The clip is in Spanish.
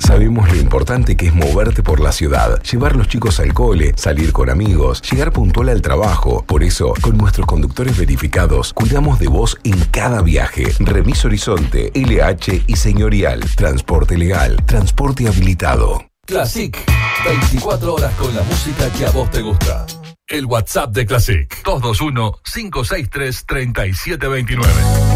Sabemos lo importante que es moverte por la ciudad, llevar los chicos al cole, salir con amigos, llegar puntual al trabajo. Por eso, con nuestros conductores verificados, cuidamos de vos en cada viaje. Remis Horizonte, LH y Señorial. Transporte legal, transporte habilitado. Classic, 24 horas con la música que a vos te gusta. El WhatsApp de Classic, 221-563-3729.